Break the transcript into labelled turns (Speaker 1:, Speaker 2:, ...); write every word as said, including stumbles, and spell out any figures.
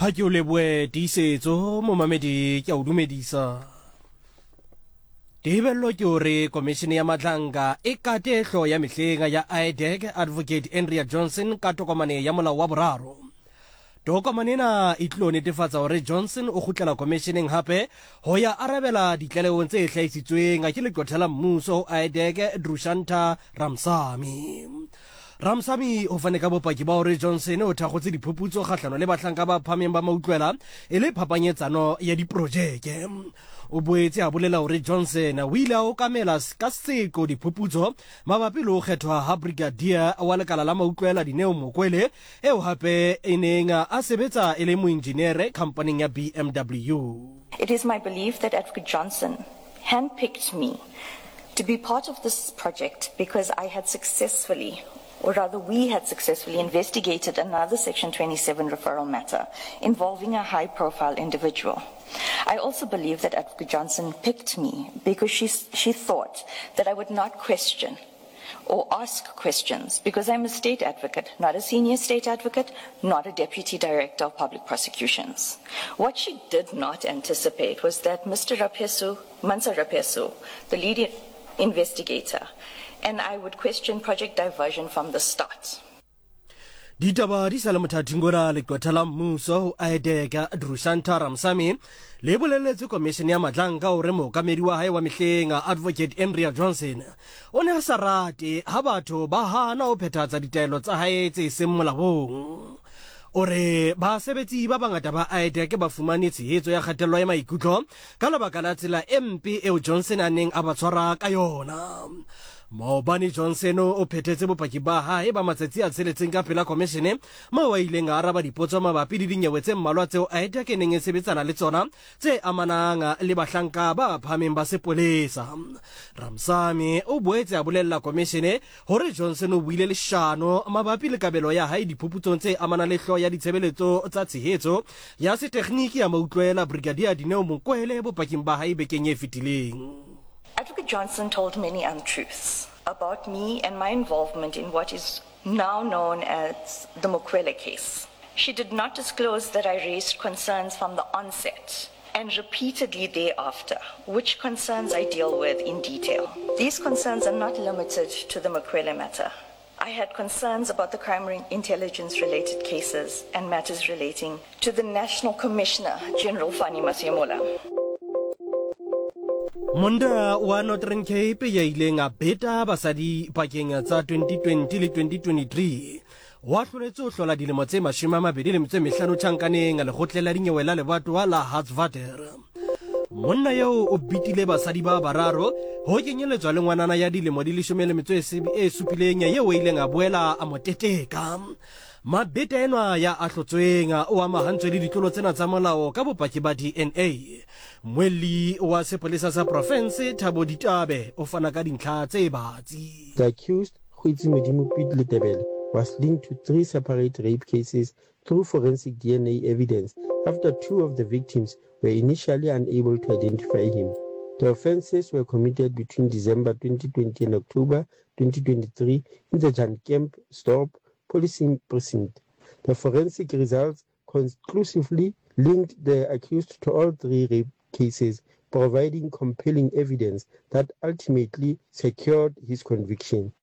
Speaker 1: Ha ke o leboe tiisetso momamedi ke a o dumedisa. Tebello ke hore komishene ya Matlanka e katehlo ya mehleng ya I D E C Advocate Andrea Johnson ka tokomane ya molao wa boraro. Tokomane ena e tlo netefatsa hore Johnson o kgutlela komisheneng hape ho ya arabela ditlaleho tse hlahisitsweng ke leqotha la mmuso I D E C Drushanta Ramsamy. Ramsamy o fane ka bopaki ba hore Johnson o thakgotse diphuputso kgahlano le bahlanka ba phameng ba mautlwela e le phapanyetsano ya diprojeke. O boetse a bolela hore Johnson o ile a okamela ka seko diphuputso mabapi le ho kgethwa ha brigadier wa lekala la mautlwela Dineo Mokwele eo hape e neng a sebetsa e le moenjinere company ya B M W.
Speaker 2: It is my belief that Advocate Johnson handpicked me to be part of this project because I had successfully, or rather we had successfully investigated another Section twenty-seven referral matter involving a high-profile individual. I also believe that Advocate Johnson picked me because she, she thought that I would not question or ask questions because I'm a state advocate, not a senior state advocate, not a deputy director of public prosecutions. What she did not anticipate was that Mister Rapesu, Mansa Rapesu, the lead investigator, and I would question project diversion from the start.
Speaker 1: Ditaba di sala mothating gora leqotha la mmuso I D E C Drushanta Ramsamy le boleletse komishene ya Matlanka hore mookamedi wa hae wa mehleng Advocate Andrea Johnson o ne a sa rate ha batho ba hana ho phethahatsa ditaelo tsa hae tse seng molaong. Ore basebetsi ba bangata ba I D E C ba fumane tshehetso ya kgatello ya maikutlo ka lebaka la tsela e mpe eo Johnson a neng a ba tshwara ka yona. Maobane Johnson o phethetse bopaki ba hae ba matsatsi a tsheletseng ka pela komishene moo a ileng a araba dipotso mabapi le dinyewe tse mmalwa tseo I D E C e neng e sebetsana le tsona tse amanang le bahlanka ba phameng ba sepolesa. Ramsamy o boetse a bolella komishene hore Johnson o buile leshano mabapi le kabelo ya hae diphuputsong tse amanang le hloho ya ditshebeletso tsa tshehetso ya setekhniki ya mautlwela Brigadier Dineo Mokwele bopaking ba hae bekeng e fetileng.
Speaker 2: Advocate Johnson told many untruths about me and my involvement in what is now known as the Mokwele case. She did not disclose that I raised concerns from the onset and repeatedly thereafter, which concerns I deal with in detail. These concerns are not limited to the Mokwele matter. I had concerns about the crime intelligence related cases and matters relating to the National Commissioner, General Fani Masemola.
Speaker 1: Monda wa Northern Cape ya ileng a beta basadi pakeng tsa twenty twenty le twenty twenty-three wa hloletse ho hlola dilemo tse mashome a mabedi le metso e mehlano tjhankaneng a lekgotleng la dinyewe la lebatowa la Hartswater. Monna eo o bitile basadi ba bararo ho kenyeletswa le ngwanana ya dilemo di leshome le metso e supileng eo e ileng a boela a mo teteka. Mabeta enwa ya a hlotsweng o amahantswe le ditlolo tsena tsa molao ka bopaki ba D N A. Mweli wa sepolesa sa province Thabo Ditabe o fana ka dintlha tse batsi.
Speaker 3: The accused, Khwitsi Modimo Piet Letebele, was linked to three separate rape cases through forensic D N A evidence after two of the victims were initially unable to identify him. The offences were committed between December twenty twenty and October twenty twenty-three in the Jan Kemp Stop Policing Precinct. The forensic results conclusively linked the accused to all three rape cases, providing compelling evidence that ultimately secured his conviction.